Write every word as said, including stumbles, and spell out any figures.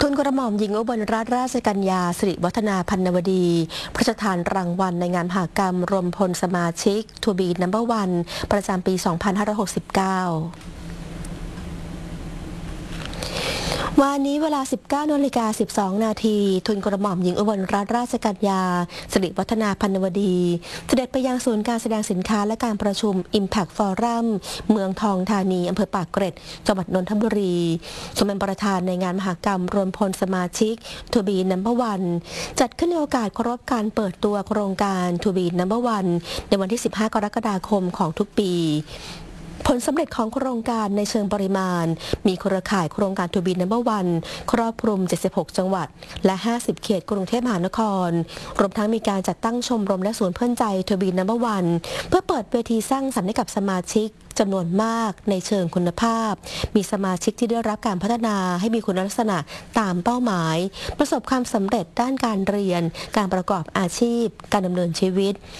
ทุนกระหม่อมหญิงอุบลรัตนราชกัญญาสิริวัฒนาพันนวดีพระราชทานรางวัลในงานมหกรรมรวมพลสมาชิกทูบีนัมเบอร์วันประจำปี สองพันห้าร้อยหกสิบเก้า วันนี้เวลา สิบเก้านาฬิกาสิบสองนาทีทุนกระหม่อมหญิงอุบลรัตนราชกัญญาสิริวัฒนาพันนวดีเสด็จไปยังศูนย์การแสดงสินค้าและการประชุม Impact Forum เมืองทองธานีอำเภอปากเกร็ดจังหวัดนนทบุรีทรงเป็นประธานในงานมหกรรมรวมพลสมาชิกทูบีนัมเบอร์วันจัดขึ้นในโอกาสเคารพการเปิดตัวโครงการทูบีนัมเบอร์วันในวันที่ สิบห้ากรกฎาคมของทุกปีผลสำเร็จของโครงการในเชิงปริมาณมีเครือข่ายโครงการทูบีนัมเบอร์วันครอบคลุมเจ็ดสิบหกจังหวัดและห้าสิบเขตกรุงเทพมหานครรวมทั้งมีการจัดตั้งชมรมและศูนย์เพื่อนใจทูบีนัมเบอร์วันเพื่อเปิดเวทีสร้างสรรค์ให้กับสมาชิกจำนวนมากในเชิงคุณภาพมีสมาชิกที่ได้รับการพัฒนาให้มีคุณลักษณะตามเป้าหมายประสบความสำเร็จด้านการเรียนการประกอบอาชีพการดำเนินชีวิต